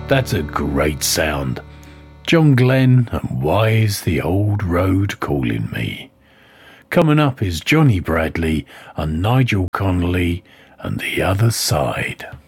That's a great sound. John Glenn and Why's the Old Road Calling Me. Coming up is Johnny Bradley and Nigel Connolly and The Other Side.